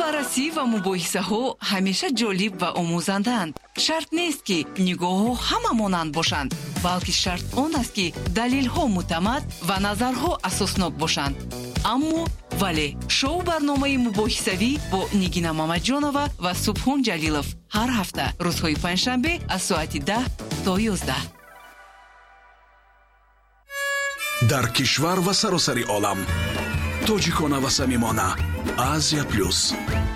баррасӣ ва мубоҳисаҳо ҳамеша ҷолиб ва омӯзандаанд. шарт нест ки нигоҳҳо ҳама монанд бошанд, балки шарт он аст ки далелҳо муътамад ва назарҳо асоснок бошанд. аммо вале шоу барномаи мубоҳисавӣ бо Нигина Мамаҷонова ва Субҳон Ҷалилов ҳар ҳафта рӯзҳои панҷшанбе аз соати 10 то 11. дар кишвар ва саросари олам. тоҷикона ва самимона. Азия плюс.